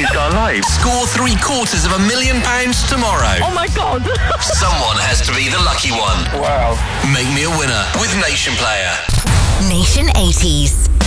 He's gone live. Score £750,000 tomorrow. Oh my God. Someone has to be the lucky one. Wow. Make me a winner with Nation Player. Nation 80s.